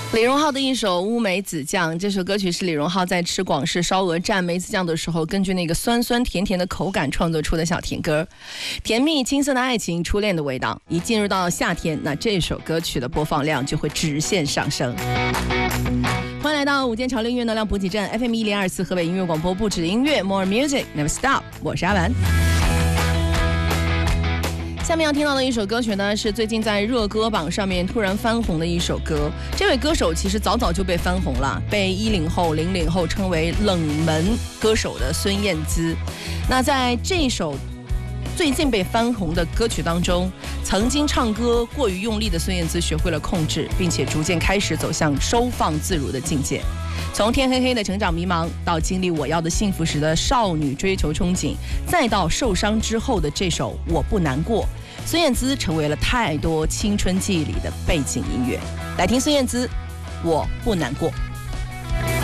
李荣浩的一首《乌梅子酱》，这首歌曲是李荣浩在吃广式烧鹅蘸梅子酱的时候，根据那个酸酸甜甜的口感创作出的小甜歌，甜蜜青涩的爱情，初恋的味道。一进入到夏天，那这首歌曲的播放量就会直线上升。欢迎来到午间潮流音乐能量补给站 FM 1024河北音乐广播，不止音乐 More Music Never Stop， 我是阿文。下面要听到的一首歌曲呢，是最近在热歌榜上面突然翻红的一首歌。这位歌手其实早早就被翻红了，被10后、00后称为冷门歌手的孙燕姿。那在这首最近被翻红的歌曲当中，曾经唱歌过于用力的孙燕姿学会了控制，并且逐渐开始走向收放自如的境界。从天黑黑的成长迷茫，到经历我要的幸福时的少女追求憧憬，再到受伤之后的这首我不难过，孙燕姿成为了太多青春记忆里的背景音乐。来听孙燕姿，我不难过。